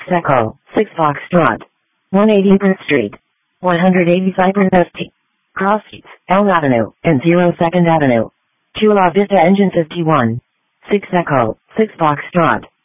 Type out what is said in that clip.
Echo, 6 Foxtrot. 180 Birth Street. 185 St. Cross Streets, Elm Avenue, and 02nd Avenue. Chula Vista Engine 51. 6 Echo, 6 Foxtrot.